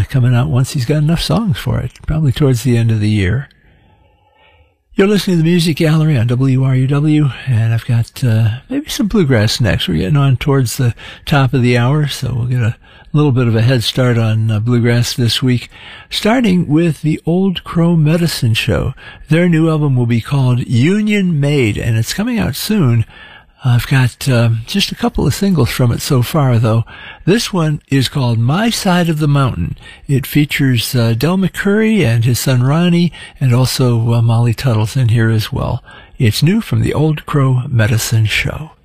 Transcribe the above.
coming out once he's got enough songs for it, probably towards the end of the year. You're listening to the Music Gallery on WRUW, and I've got maybe some bluegrass next. We're getting on towards the top of the hour, so we'll get a little bit of a head start on bluegrass this week, starting with the Old Crow Medicine Show. Their new album will be called Union Made, and it's coming out soon. I've got just a couple of singles from it so far, though. This one is called My Side of the Mountain. It features Del McCoury and his son Ronnie, and also Molly Tuttle's in here as well. It's new from the Old Crow Medicine Show.